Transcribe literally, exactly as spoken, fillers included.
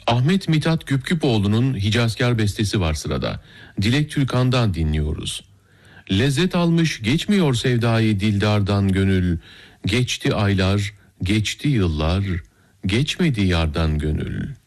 Ahmet Mithat Güpküpoğlu'nun Hicazkar bestesi var sırada. Dilek Türkan'dan dinliyoruz. Lezzet almış geçmiyor sevdayı dildardan gönül. Geçti aylar, geçti yıllar, geçmedi yardan gönül.